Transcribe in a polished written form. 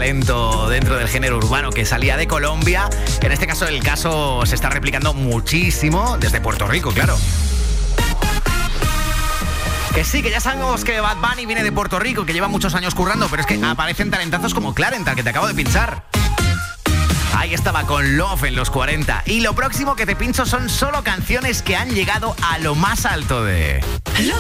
talento dentro del género urbano que salía de Colombia. En este caso, el caso se está replicando muchísimo desde Puerto Rico, claro. Que sí, que ya sabemos que Bad Bunny viene de Puerto Rico, que lleva muchos años currando, pero es que aparecen talentazos como Clarental, que te acabo de pinchar. Ahí estaba con Love en los 40. Y lo próximo que te pincho son solo canciones que han llegado a lo más alto de... Los